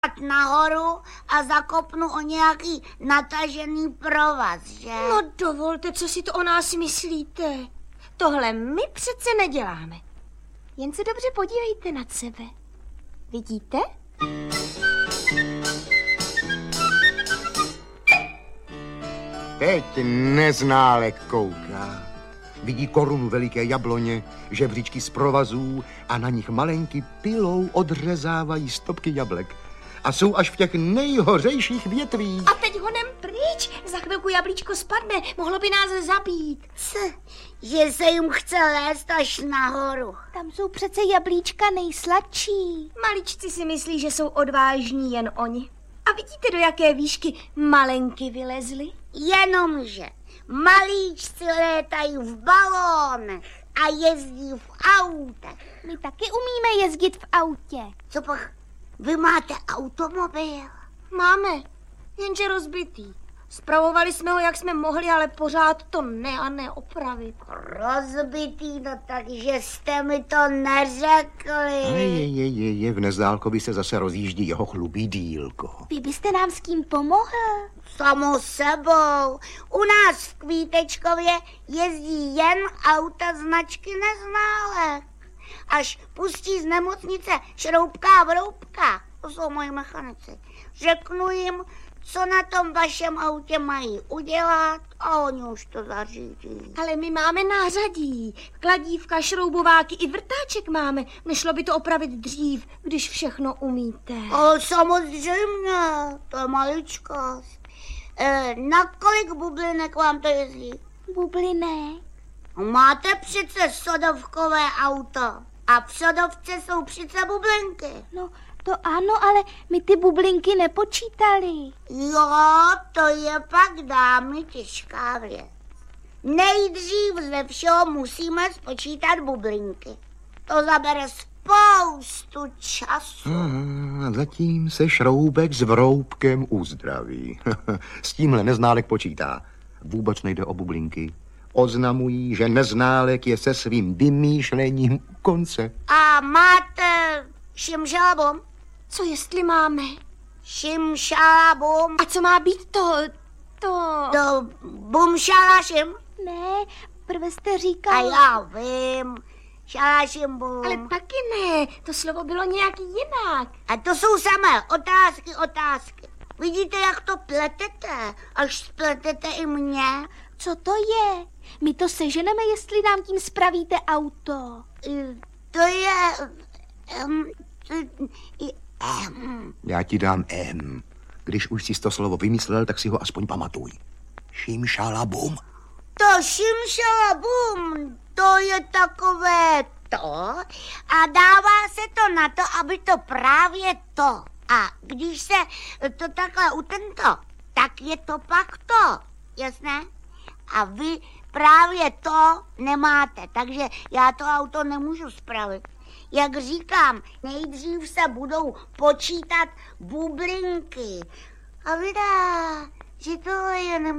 nahoru a zakopnu o nějaký natažený provaz, že? No dovolte, co si to o nás myslíte. Tohle my přece neděláme. Jen se dobře podívejte nad sebe. Vidíte? Teď Neználek kouká. Vidí korunu veliké jabloně, žebříčky z provazů a na nich malenky pilou odřezávají stopky jablek. A jsou až v těch nejhořejších větvích. A teď honem pryč. Za chvilku jablíčko spadne. Mohlo by nás zabít. Že se jim chce lézt až nahoru. Tam jsou přece jablíčka nejsladší. Maličci si myslí, že jsou odvážní jen oni. A vidíte, do jaké výšky malenky vylezly? Jenomže malíčci létají v balónech a jezdí v autech. My taky umíme jezdit v autě. Co pak? Vy máte automobil? Máme, jenže rozbitý. Spravovali jsme ho, jak jsme mohli, ale pořád to neopravit. Rozbitý, no takže jste mi to neřekli. V Neználkovi se zase rozjíždí jeho chlubý dílko. Vy byste nám s kým pomohl? Samo sebou. U nás v Kvítečkově jezdí jen auta značky Neználek. Až pustí z nemocnice Šroubka a Vroubka, to jsou moji mechanici, řeknu jim, co na tom vašem autě mají udělat a oni už to zařídí. Ale my máme nářadí, kladívka, šroubováky i vrtáček máme. Nešlo by to opravit dřív, když všechno umíte. Ale samozřejmě, to je maličkost. Na kolik bublinek vám to jezdí? Bublinek? Máte přece sodovkové auto a v sodovce jsou přece bublinky. No, to ano, ale my ty bublinky nepočítali. Jo, to je pak, dámy, těžká věc. Nejdřív ze všeho musíme spočítat bublinky. To zabere spoustu času. Zatím se Šroubek s Vroubkem uzdraví. S tímhle Neználek počítá. Vůbec nejde o bublinky. Oznamují, že Neználek je se svým vymýšlením u konce. A máte šimšalabum? Co jestli máme? Šimšalabum. A co má být to? To bumšalašim? Ne, prve jste říkal... A já vím, šalašim bum. Ale taky ne, to slovo bylo nějak jinak. A to jsou samé otázky. Vidíte, jak to pletete, až spletete i mě? Co to je? My to seženeme, jestli nám tím spravíte auto. To je... Já ti dám M. Když už jsi to slovo vymyslel, tak si ho aspoň pamatuj. Šimšalabum. To šimšalabum, to je takové to a dává se to na to, aby to právě to. A když se to takhle utento, tak je to pak to, jasné? A vy právě to nemáte, takže já to auto nemůžu spravit. Jak říkám, nejdřív se budou počítat bublinky. A vydá, že to je